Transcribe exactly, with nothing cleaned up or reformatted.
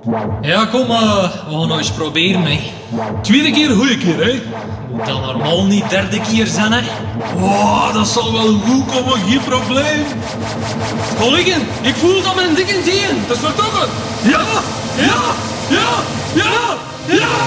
Ja, kom, uh, we gaan nog eens proberen, hè. Tweede keer, goeie keer, hè. Moet dan normaal niet derde keer zijn, hè. Oh, dat zal wel goed komen, geen probleem. Collega, ik voel dat mijn dikke teen. Dat is vertrokken. Ja, ja, ja, ja, ja.